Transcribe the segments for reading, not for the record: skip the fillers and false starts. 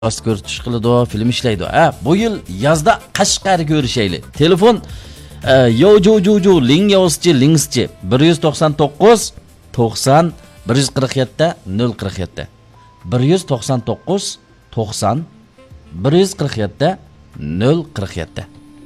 ko'rsatish qiladi, film ishlaydi. Bu yil yozda Qashqarga ko'rishayli. Telefon yo lingyozchi 199 90 147 047 199 90 147 047.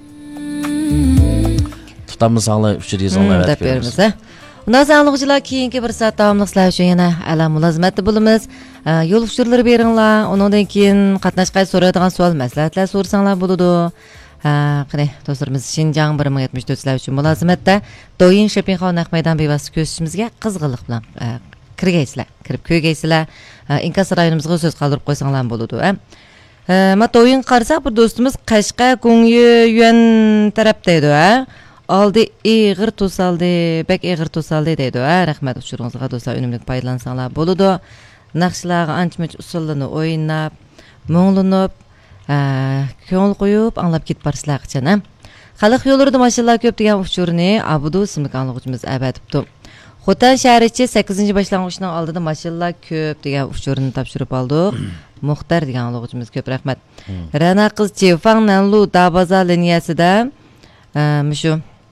Tutamiz sağla 300 anlayat verimiz. Undan sağlıqçılar keyinki bir saat davamlıq sizlər üçün yana əla mülazimətli bulumuz. Yol uçurları berinlar, onundan keyin qatnaşqay soraydigan sual məsləhətlər sorsanlar buludu. Qani dostlarımız Şinjan 1074 sizlər üçün mülazimətdə Doyin Shopping naq meydan bevasitə köşüşümüzə qızğınlıq bilan kirgeysizlər, kirib kögeysizlər. İnkas rayonumuzga söz qaldırıb qoysanlar buludu. Ma Doyin qarasaq bir dostumuz Qashqa Gongyu-yuan tərəfdəydi. Aldı eğir tosaldı, bek eğir tosaldı deydi. Rahmet uçuruğunuzga dostlar önümlük paylansanlar boludu. Naqşlarga ançmıç usullunu oynap, muğlunup, köngül koyup, anlap git barsılar qıçana. Xalq yollarida maşallah köp degan uçuruni Abudu isimli anlıqçımız əbədibdi. Xotan şəhəriçi 8-ci başlanğıçının aldıda maşallah köp degan uçurunu tapşırıp aldıq. Muxtar degan anlıqçımız köp rahmet. Rana qız Çevfang Nanlu Dabaza liniyasida müşü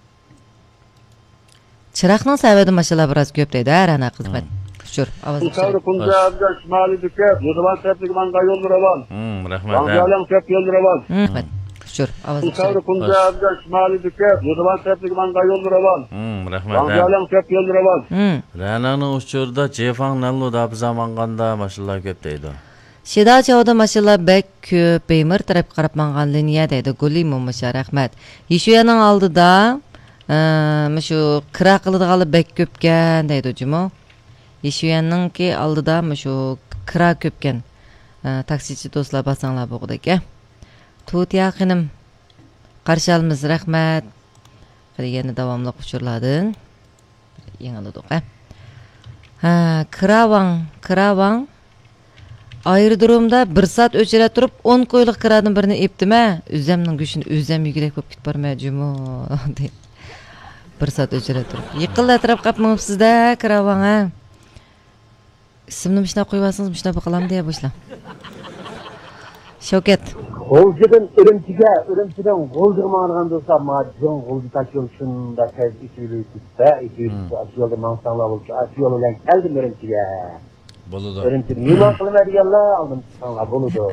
Çıraqның səbədi maşallah biraz köp deydi, rana qızmet. Şur, avazı Uçarı Kunca Abgan Şimali Dükep, Yodaban Teplik Manga yolları var. Rahmet. Vangalem Kep yolları var. Rahmet. Şur, avazı Uçarı Kunca Abgan Şimali Dükep, Yodaban Teplik Manga yolları var. Rahmet. Vangalem Kep yolları var. Rana'nın uçurda Cefang Nanlu da zamanğanda maşallah köp deydi. Şida çavda maşallah bek köp, beymir taraf qarab manğan liniya deydi, guli mumuşa rahmet. Yişuyanın aldı da şu kira qılıdığalı bek köpken deydi ucumu. Yişuyanın ki aldı da şu kira köpken taksiçi dostlar basanlar boğdu ki. Tut yakınım. Qarşalımız rahmet. Yeni davamlı uçurladın. Yeniladık. Kıravang. Ayrı durumda bir saat öçere turup 10 koyuluk kıradın birini eptime. Üzemnin güçünü üzem yügülek bop git barmaya cumu. Bir saat öçere turup. Yıqıl etraf kapmağım sizde kıravang. İsimni mişna koyuyorsunuz, mişna bakalım diye başla. Şoket. Golcudan Ürümçiden golcuma argan dostlar, majon golcu taşıyor şunda tez 200 yolda mansanlar olmuş. Yolu lan geldim Ürümçi'ye. Boludu. Ürümçi niman kılım eriyallah aldım sanlar boludu.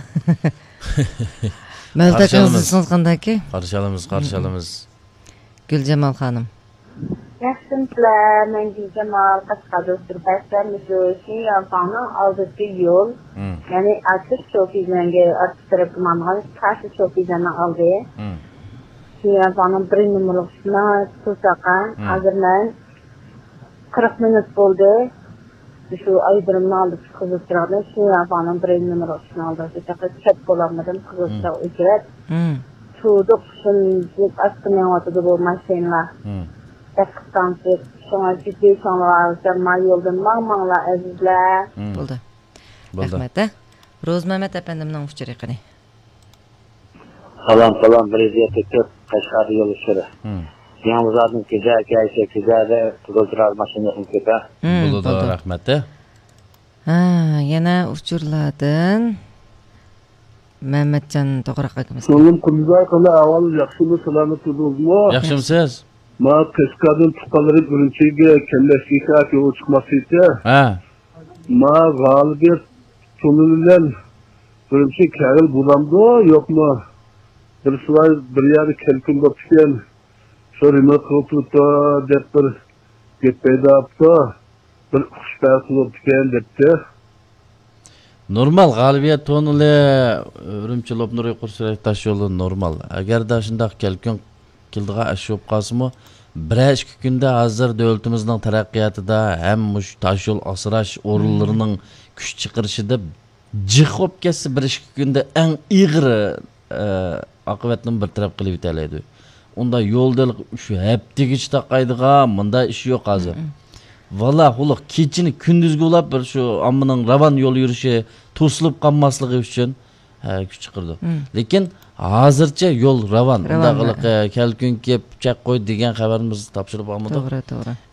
Mövdakınızsınız qanday ki? Qarşalımız. Gülcemal Hanım. Yaxşımsızlar, mən Gülcemal Qashqar dostlar. Bəslər müzöşü yapanın aldığı yol. Yani artık çok izlenge, artık tarafından karşı çok izlenge aldı. Yapanın bir numaralı tutsakan, hazırlan 40 minut oldu. Şu aydırımını aldık Kızılçırağ'da. Yapanın bir numaralı aldı. Tutsakan çöp bulamadım Kızılçırağ ücret. Tuğduk şimdi askın yavatıdı bu maşinler. Dakıktansız, sonra ciddi sonralar, yoldan mağmanlar azizler. Buldu. Rahmet. Roz Mehmet efendimden uçuruyor qani. Salam, Breziyete Kök, Qashqar yolu şöyle. Yalnızlardan güzel de Kızılçırağ maşinasını köpe. Buldu rahmet. Yana uçurladın. Mehmetcan Toqraq akımız. Solum kumzay qala aval yaxshimi selamat bo'libmi? Yaxshimsiz? Ma Qashqardan tuqqanlari Ürümchiga kellashga yo'l chiqmaslikda. Ma g'alibiyat so'nilan Ürümchi kagil bo'lamdi, yo'qmi? Bir sual bir yari kelkin bo'lgan. So'rima qilibdi deb bir gap paydo bo'ldi. Bir xushbaxt bo'lgan debdi. Normal g'alibiyat tonuli Ürümchi Lopnuriy Qursurak taş yolu normal. Agarda shundaq kelkin kildiga ashib qolsa-mu, 1-2 kunda hozir davlatimizning taraqqiyotida ham mush taş yol asrash o'rinlarining kuch chiqarishida jiq bo'lib ketsa 1-2 kunda eng ig'ir oqibatni bir taraf qilib yetalaydi. Unda yo'lda shu haftigacha taqaydigan bunda ish yo'q hozir. Vallahi uloq kechini kunduzga ulab bir shu ammining ravan yo'l yurishi to'silib qolmasligi uchun kuch chiqirdi. Lekin hozircha yo'l ravan. Unda qiliq kelkun kep chaq qo'y degan xabarimiz topshirib olmadik. To'g'ri.